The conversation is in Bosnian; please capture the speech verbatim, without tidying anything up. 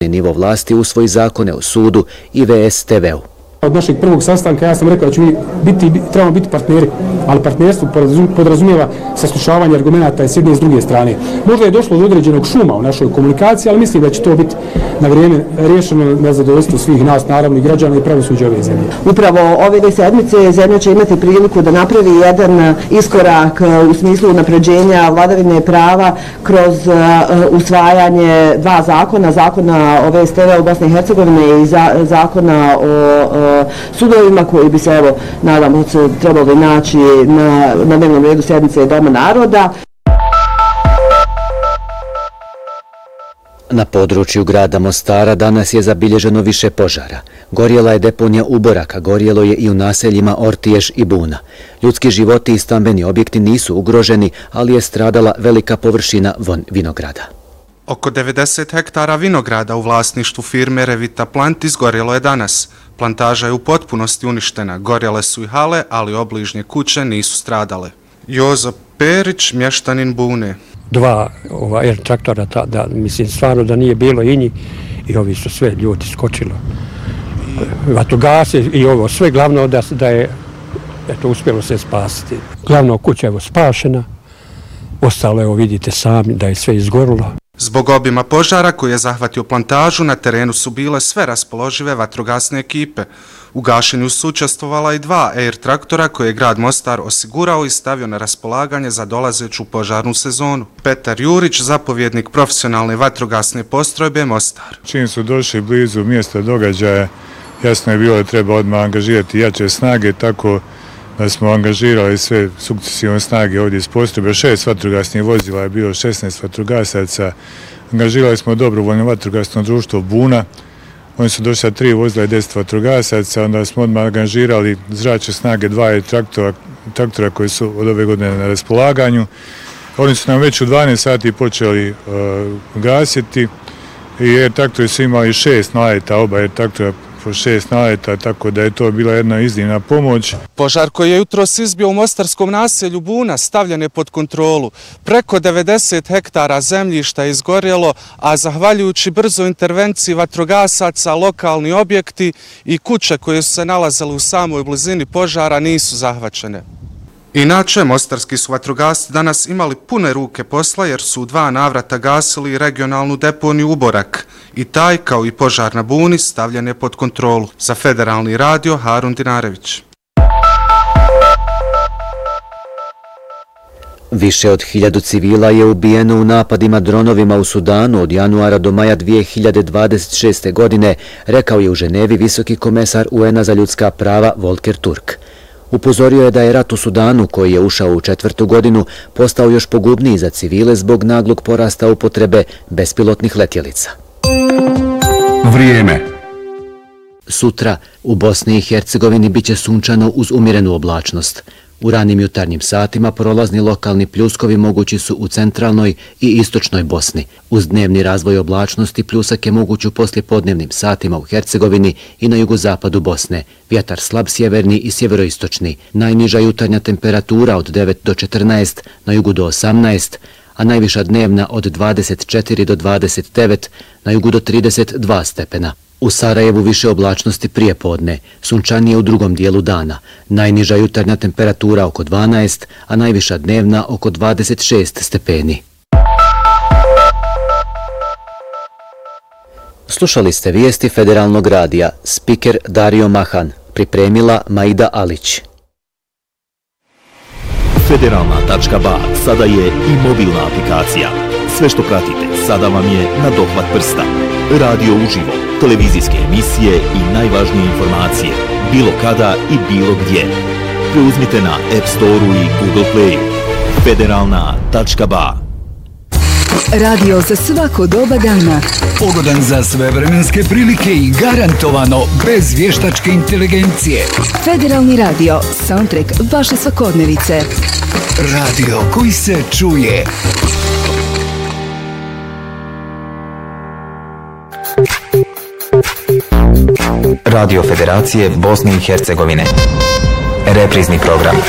nivo vlasti usvoji zakone o sudu i V S T V-u. Od našeg prvog sastanka ja sam rekao da ću mi biti, trebamo biti partneri, ali partnerstvo podrazumijeva saslušavanje argumenata s jedne i s druge strane. Možda je došlo do određenog šuma u našoj komunikaciji, ali mislim da će to biti na vrijeme riješeno na zadovoljstvo svih nas, naravno i građana i pravosuđa ove zemlje. Upravo ove sedmice zemlja će imati priliku da napravi jedan iskorak u smislu unapređenja vladavine prava kroz usvajanje dva zakona, zakona o V S T V u Bosni i Hercegovine i zakona o sudovima koji bi se, evo, nadamo se, trebali naći na, na dnevnom redu sjednice Doma naroda. Na području grada Mostara danas je zabilježeno više požara. Gorjela je deponija uboraka, gorjelo je i u naseljima Ortiješ i Buna. Ljudski životi i stambeni objekti nisu ugroženi, ali je stradala velika površina vinograda. Oko devedeset hektara vinograda u vlasništvu firme Revita Plant izgorjelo je danas. Plantaža je u potpunosti uništena, gorjele su i hale, ali obližnje kuće nisu stradale. Jozo Perić, mještanin Bune. Dva ova, er traktora, ta, da, mislim stvarno da nije bilo i njih i ovi su sve ljudi skočilo. Vatrogasci i ovo, sve glavno da, da je eto, uspjelo se spasiti. Glavno kuća je spašena, ostalo evo vidite sami da je sve izgorilo. Zbog obima požara koji je zahvatio plantažu, na terenu su bile sve raspoložive vatrogasne ekipe. U gašenju su učestvovala i dva Air traktora koje je grad Mostar osigurao i stavio na raspolaganje za dolazeću požarnu sezonu. Petar Jurić, zapovjednik profesionalne vatrogasne postrojbe Mostar. Čim su došli blizu mjesta događaja, jasno je bilo da treba odmah angažirati jače snage, tako da smo angažirali sve sukcesivne snage ovdje iz postrojbe. Šest vatrogasnih vozila je bilo, šesnaest vatrogasaca. Angažirali smo dobrovoljno vatrogasno društvo Buna. Oni su došli sa tri vozila i deset vatrogasaca. Onda smo odmah angažirali zračne snage dva traktora, traktora koji su od ove godine na raspolaganju. Oni su nam već u dvanaest sati počeli uh, gasiti i jer traktori su imali šest naleta, oba jer traktora po šest naleta, tako da je to bila jedna iznimna pomoć. Požar koji je jutros izbio u mostarskom naselju Buna stavljen je pod kontrolu. Preko devedeset hektara zemljišta je izgorjelo, a zahvaljujući brzoj intervenciji vatrogasaca, lokalni objekti i kuće koje su se nalazile u samoj blizini požara nisu zahvaćene. Inače, mostarski su vatrogasci danas imali pune ruke posla jer su u dva navrata gasili regionalnu deponiju Uborak. I taj, kao i požar na Buni, stavljen je pod kontrolu. Za Federalni radio, Harun Dinarević. Više od hiljadu civila je ubijeno u napadima dronovima u Sudanu od januara do maja dvije hiljade dvadeset šeste. godine, rekao je u Ženevi visoki komesar U N-a za ljudska prava Volker Turk. Upozorio je da je rat u Sudanu, koji je ušao u četvrtu godinu, postao još pogubniji za civile zbog naglog porasta upotrebe bespilotnih letjelica. Vrijeme. Sutra u Bosni i Hercegovini biće sunčano uz umjerenu oblačnost. U ranim jutarnjim satima prolazni lokalni pljuskovi mogući su u centralnoj i istočnoj Bosni. Uz dnevni razvoj oblačnosti pljusak je moguć u poslijepodnevnim satima u Hercegovini i na jugozapadu Bosne. Vjetar slab sjeverni i sjeveroistočni. Najniža jutarnja temperatura od devet do četrnaest, na jugu do osamnaest, a najviša dnevna od dvadeset četiri do dvadeset devet, na jugu do trideset dva stepena. U Sarajevu više oblačnosti prije podne, sunčanije u drugom dijelu dana, najniža jutarnja temperatura oko dvanaest, a najviša dnevna oko dvadeset šest stepeni. Slušali ste vijesti Federalnog radija, spiker Dario Mahan, pripremila Maida Alić. Federalna tačka ba sada je i mobilna aplikacija. Sve što pratite sada vam je na dohvat prsta. Radio uživo, televizijske emisije i najvažnije informacije, bilo kada i bilo gdje. Preuzmite na App Store-u i Google Play-u. Federalna tačka ba. Radio za svako doba dana. Pogodan za sve vremenske prilike i garantovano bez vještačke inteligencije. Federalni radio, soundtrack vaše svakodnevice. Radio koji se čuje. Radio Federacije Bosne i Hercegovine. Reprizni program.